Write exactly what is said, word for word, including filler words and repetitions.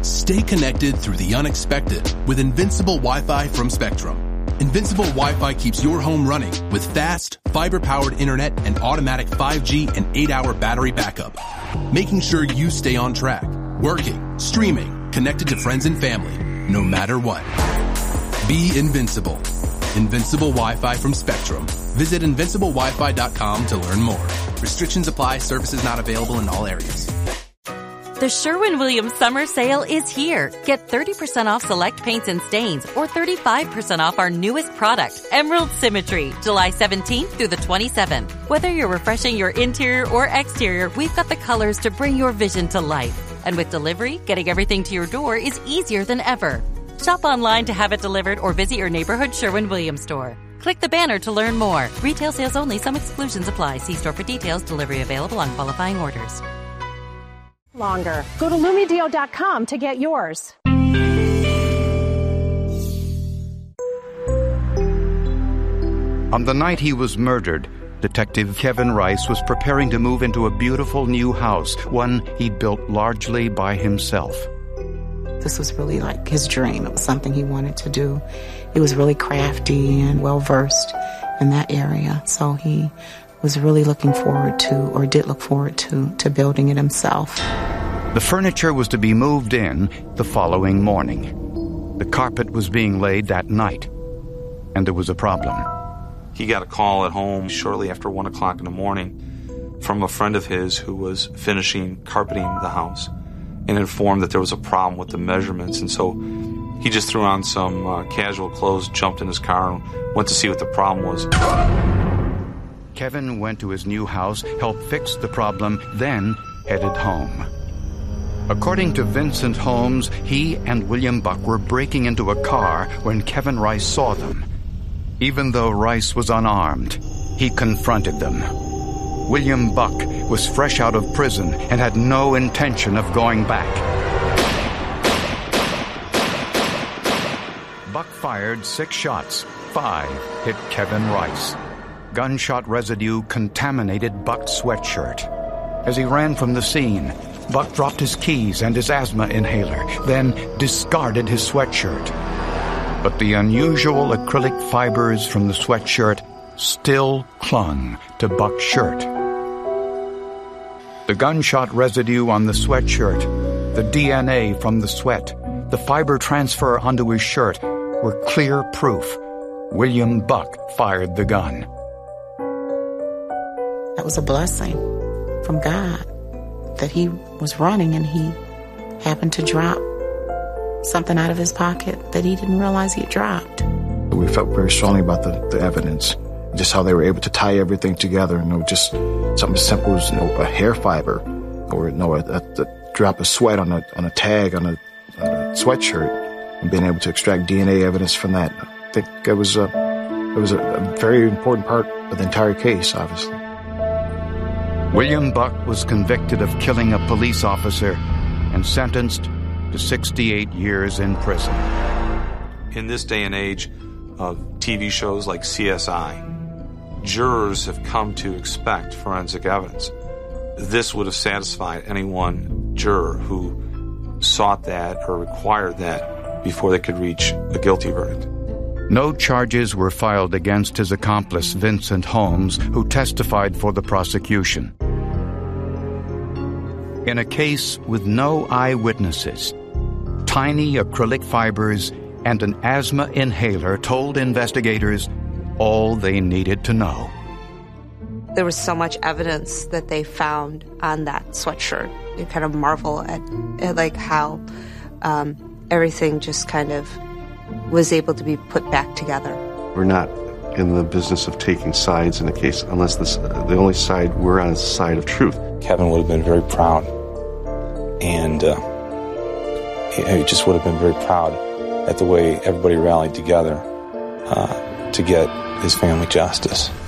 Stay connected through the unexpected with Invincible Wi-Fi from Spectrum. Invincible Wi-Fi keeps your home running with fast, fiber-powered internet and automatic five G and eight hour battery backup, making sure you stay on track, working, streaming, connected to friends and family, no matter what. Be invincible. Invincible Wi-Fi from Spectrum. Visit invincible wi fi dot com to learn more. Restrictions apply. Services not available in all areas. The Sherwin-Williams Summer Sale is here. Get thirty percent off select paints and stains or thirty-five percent off our newest product, Emerald Symmetry, July seventeenth through the twenty-seventh. Whether you're refreshing your interior or exterior, we've got the colors to bring your vision to life. And with delivery, getting everything to your door is easier than ever. Shop online to have it delivered or visit your neighborhood Sherwin-Williams store. Click the banner to learn more. Retail sales only. Some exclusions apply. See store for details. Delivery available on qualifying orders. Longer. Go to Lumedeal dot com to get yours. On the night he was murdered, Detective Kevin Rice was preparing to move into a beautiful new house, one he'd built largely by himself. This was really like his dream. It was something he wanted to do. He was really crafty and well-versed in that area, so he was really looking forward to, or did look forward to, to building it himself. The furniture was to be moved in the following morning. The carpet was being laid that night, and there was a problem. He got a call at home shortly after one o'clock in the morning from a friend of his who was finishing carpeting the house and informed that there was a problem with the measurements. And so he just threw on some uh, casual clothes, jumped in his car, and went to see what the problem was. Kevin went to his new house, helped fix the problem, then headed home. According to Vincent Holmes, he and William Buck were breaking into a car when Kevin Rice saw them. Even though Rice was unarmed, he confronted them. William Buck was fresh out of prison and had no intention of going back. Buck fired six shots. Five hit Kevin Rice. Gunshot residue contaminated Buck's sweatshirt. As he ran from the scene, Buck dropped his keys and his asthma inhaler, then discarded his sweatshirt. But the unusual acrylic fibers from the sweatshirt still clung to Buck's shirt. The gunshot residue on the sweatshirt, the D N A from the sweat, the fiber transfer onto his shirt were clear proof William Buck fired the gun. That was a blessing from God that he was running and he happened to drop something out of his pocket that he didn't realize he had dropped. We felt very strongly about the, the evidence, just how they were able to tie everything together. You know, just something as simple as, you know, a hair fiber or, you know, a, a, a drop of sweat on a on a tag on a, on a sweatshirt, and being able to extract D N A evidence from that. I think it was a it was a, a very important part of the entire case, obviously. William Buck was convicted of killing a police officer and sentenced to sixty-eight years in prison. In this day and age of T V shows like C S I, jurors have come to expect forensic evidence. This would have satisfied any one juror who sought that or required that before they could reach a guilty verdict. No charges were filed against his accomplice, Vincent Holmes, who testified for the prosecution. In a case with no eyewitnesses, tiny acrylic fibers and an asthma inhaler told investigators all they needed to know. There was so much evidence that they found on that sweatshirt. You kind of marvel at, at like how um, everything just kind of was able to be put back together. We're not in the business of taking sides in a case unless this, the only side we're on is the side of truth. Kevin would have been very proud, and uh, he just would have been very proud at the way everybody rallied together uh, to get his family justice.